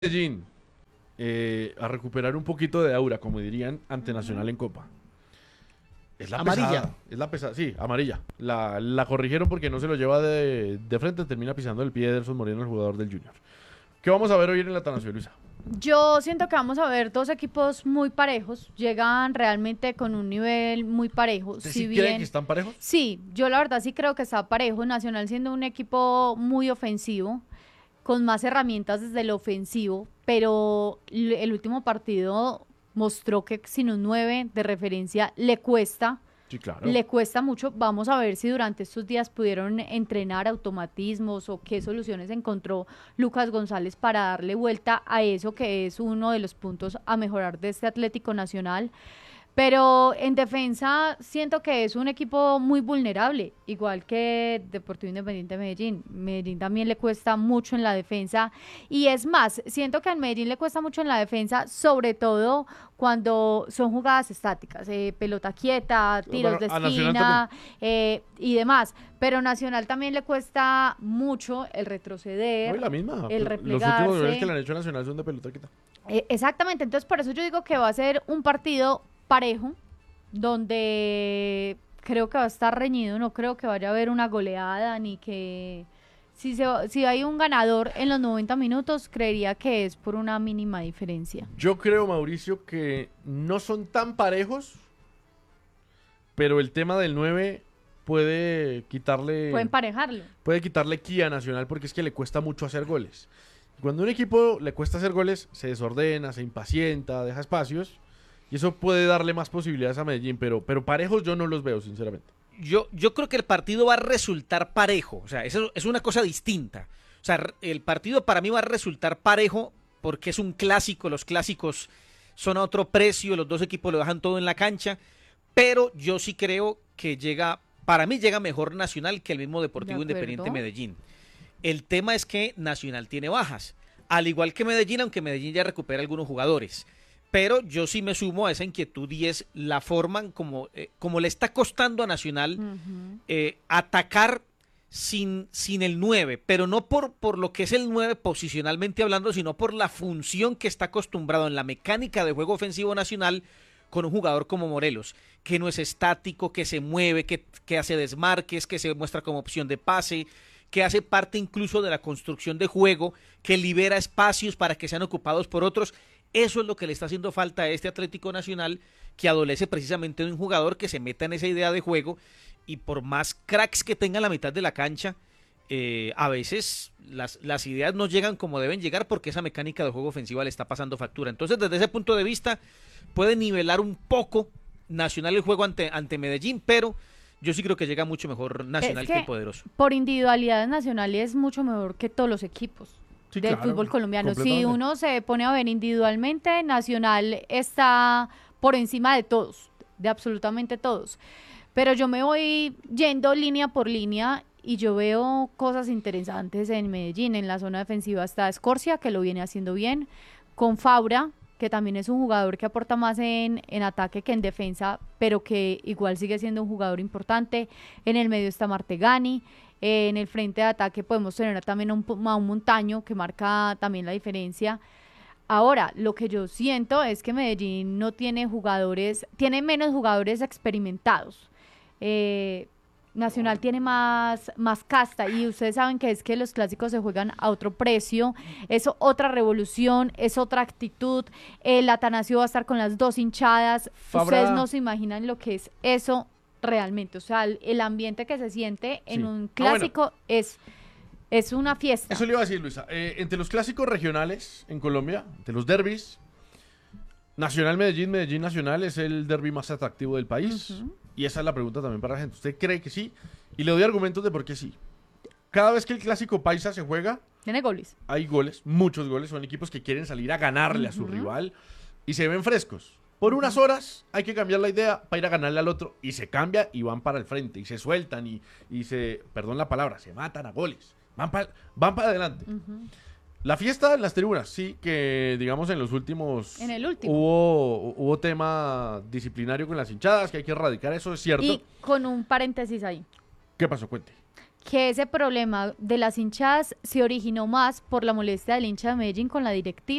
Medellín a recuperar un poquito de aura, como dirían, ante Nacional en Copa. Es la Amarilla. pesada, es la pesada, sí, amarilla. La corrigieron porque no se lo lleva de frente, termina pisando el pie de Ederson Moreno, el jugador del Junior. ¿Qué vamos a ver hoy en el Atanasio, Luisa? Yo siento que vamos a ver dos equipos muy parejos, llegan realmente con un nivel muy parejo. ¿Usted Si sí cree bien, que están parejos? sí, yo la verdad sí creo que está parejo, Nacional siendo un equipo muy ofensivo, con más herramientas desde el ofensivo, pero el último partido mostró que sin un 9 de referencia le cuesta. Sí, claro. Le cuesta mucho. Vamos a ver si durante estos días pudieron entrenar automatismos o qué soluciones encontró Lucas González para darle vuelta a eso que es uno de los puntos a mejorar de este Atlético Nacional. Pero en defensa siento que es un equipo muy vulnerable, igual que Deportivo Independiente de Medellín. Medellín también le cuesta mucho en la defensa y es más, siento que a Medellín le cuesta mucho en la defensa, sobre todo cuando son jugadas estáticas, pelota quieta, tiros de Bueno, a Nacional esquina y demás. Pero Nacional también le cuesta mucho el retroceder, Hoy la misma. el Los últimos goles replegarse. que le han hecho a Nacional son de pelota quita. Exactamente, entonces por eso yo digo que va a ser un partido parejo, donde creo que va a estar reñido, no creo que vaya a haber una goleada, ni que si hay un ganador en los 90 minutos, creería que es por una mínima diferencia. Yo creo, Mauricio, que no son tan parejos, pero el tema del 9 puede quitarle... Pueden parejarlo. puede quitarle ki a Nacional porque es que le cuesta mucho hacer goles. Cuando a un equipo le cuesta hacer goles, se desordena, se impacienta, deja espacios y eso puede darle más posibilidades a Medellín, pero parejos yo no los veo, sinceramente. Yo creo que el partido va a resultar parejo. O sea, eso es una cosa distinta. O sea, el partido para mí va a resultar parejo porque es un clásico. Los clásicos son a otro precio. Los dos equipos lo dejan todo en la cancha. Pero yo sí creo que para mí llega mejor Nacional que el mismo Deportivo De Independiente acuerdo. Medellín. El tema es que Nacional tiene bajas. Al igual que Medellín, aunque Medellín ya recupera algunos jugadores. Pero yo sí me sumo a esa inquietud y es la forma como le está costando a Nacional atacar sin el 9, pero no por lo que es el 9 posicionalmente hablando, sino por la función que está acostumbrado en la mecánica de juego ofensivo Nacional con un jugador como Morelos, que no es estático, que se mueve, que hace desmarques, que se muestra como opción de pase, que hace parte incluso de la construcción de juego, que libera espacios para que sean ocupados por otros. Eso es lo que le está haciendo falta a este Atlético Nacional, que adolece precisamente de un jugador que se meta en esa idea de juego y por más cracks que tenga en la mitad de la cancha, a veces las ideas no llegan como deben llegar porque esa mecánica de juego ofensiva le está pasando factura. Entonces, desde ese punto de vista, puede nivelar un poco Nacional el juego ante Medellín, pero yo sí creo que llega mucho mejor Nacional que el poderoso. Por individualidades Nacional es mucho mejor que todos los equipos. Sí, Del claro, fútbol colombiano. Si completamente. uno se pone a ver individualmente, Nacional está por encima de todos, de absolutamente todos. Pero yo me voy yendo línea por línea y yo veo cosas interesantes en Medellín. En la zona defensiva está Escorcia, que lo viene haciendo bien, con Fabra, que también es un jugador que aporta más en ataque que en defensa, pero que igual sigue siendo un jugador importante. En el medio está Martegani. En el frente de ataque podemos tener también a un Montaño que marca también la diferencia. Ahora, lo que yo siento es que Medellín no tiene jugadores, tiene menos jugadores experimentados. Nacional tiene más casta y ustedes saben que es que los clásicos se juegan a otro precio, es otra revolución, es otra actitud. El Atanasio va a estar con las dos hinchadas. Ustedes no se imaginan lo que es eso realmente, o sea, el ambiente que se siente en Sí. un clásico es una fiesta. Eso le iba a decir, Luisa. Entre los clásicos regionales en Colombia, entre los derbis, Nacional Medellín, Medellín Nacional es el derbi más atractivo del país. Y esa es la pregunta también para la gente. ¿Usted cree que sí? Y le doy argumentos de por qué sí. Cada vez que el clásico paisa se juega, Tiene goles. hay goles, muchos goles. Son equipos que quieren salir a ganarle a su rival y se ven frescos. Por unas horas hay que cambiar la idea para ir a ganarle al otro y se cambia y van para el frente y se sueltan y se, perdón la palabra, se matan a goles. Van para adelante. La fiesta en las tribunas, sí, que digamos en los últimos... En el último. Hubo tema disciplinario con las hinchadas, que hay que erradicar, eso es cierto. Y con un paréntesis ahí. ¿Qué pasó? Cuente. que ese problema de las hinchadas se originó más por la molestia del hincha de Medellín con la directiva